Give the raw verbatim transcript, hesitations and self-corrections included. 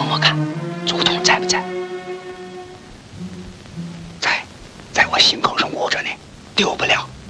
摸摸看，竹筒在不在？在，在我心口上握着呢，丢不了。